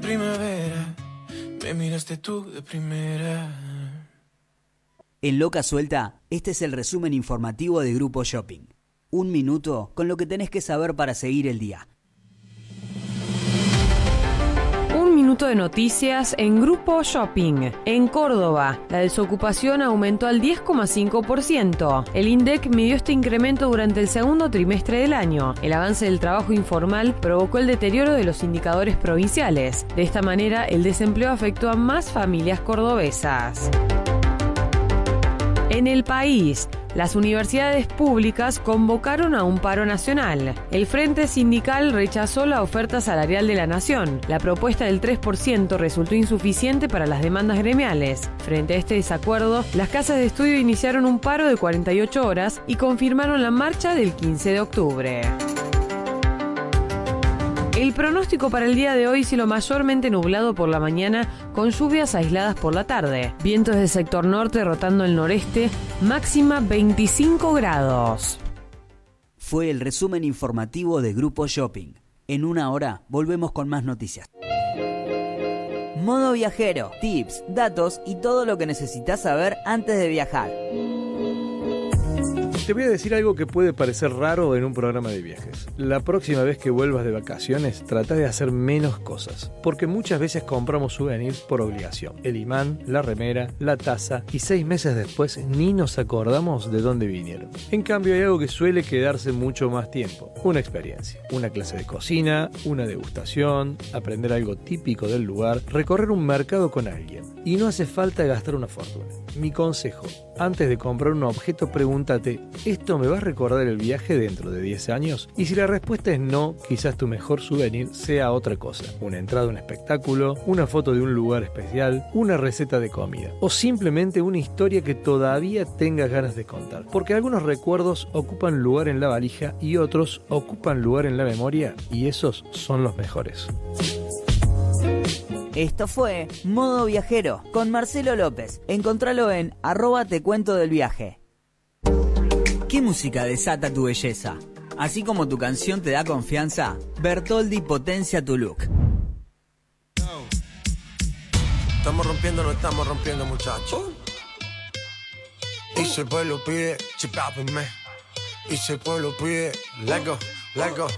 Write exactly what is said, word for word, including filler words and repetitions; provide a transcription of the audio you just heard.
primavera, me miraste tú de primera. En Loca Suelta, este es el resumen informativo de Grupo Shopping. Un minuto con lo que tenés que saber para seguir el día. Un minuto de noticias en Grupo Shopping. En Córdoba, la desocupación aumentó al diez coma cinco por ciento. El INDEC midió este incremento durante el segundo trimestre del año. El avance del trabajo informal provocó el deterioro de los indicadores provinciales. De esta manera, el desempleo afectó a más familias cordobesas. En el país, las universidades públicas convocaron a un paro nacional. El Frente Sindical rechazó la oferta salarial de la Nación. La propuesta del tres por ciento resultó insuficiente para las demandas gremiales. Frente a este desacuerdo, las casas de estudio iniciaron un paro de cuarenta y ocho horas y confirmaron la marcha del quince de octubre. El pronóstico para el día de hoy: cielo mayormente nublado por la mañana, con lluvias aisladas por la tarde. Vientos del sector norte rotando el noreste, máxima veinticinco grados. Fue el resumen informativo de Grupo Shopping. En una hora volvemos con más noticias. Modo viajero, tips, datos y todo lo que necesitas saber antes de viajar. Te voy a decir algo que puede parecer raro en un programa de viajes. La próxima vez que vuelvas de vacaciones, trata de hacer menos cosas, porque muchas veces compramos souvenirs por obligación. El imán, la remera, la taza, y seis meses después ni nos acordamos de dónde vinieron. En cambio, hay algo que suele quedarse mucho más tiempo: una experiencia, una clase de cocina, una degustación, aprender algo típico del lugar, recorrer un mercado con alguien. Y no hace falta gastar una fortuna. Mi consejo: antes de comprar un objeto, pregúntate: ¿esto me va a recordar el viaje dentro de diez años? Y si la respuesta es no, quizás tu mejor souvenir sea otra cosa. Una entrada a un espectáculo, una foto de un lugar especial, una receta de comida, o simplemente una historia que todavía tengas ganas de contar. Porque algunos recuerdos ocupan lugar en la valija y otros ocupan lugar en la memoria, y esos son los mejores. Esto fue Modo Viajero con Marcelo López. Encontralo en arroba te cuento del viaje. ¿Qué música desata tu belleza? Así como tu canción te da confianza, Bertoldi potencia tu look. Estamos rompiendo, no estamos rompiendo, muchachos. Y si el pueblo pide, chipápenme. Y si el pueblo pide, let go, let go.